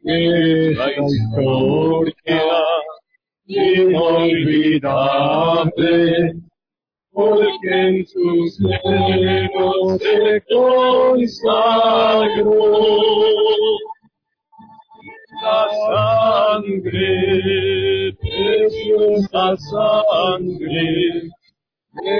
esta historia inolvidable, porque en sus manos se consagró la sangre, preciosa sangre